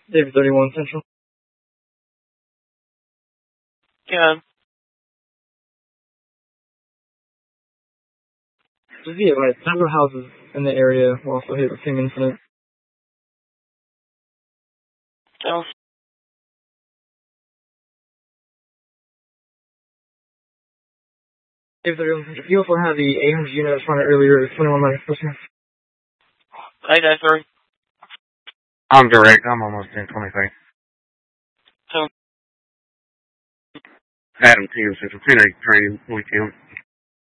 David 31 Central. Yeah. Just yeah, like several houses in the area will also hit the same incident. Oh. David 31 Central. You also had the 800 unit responded earlier, 21 minutes listeners. 893. I'm direct. I'm almost in 23. So. Adam 10 Central 1083 weekend.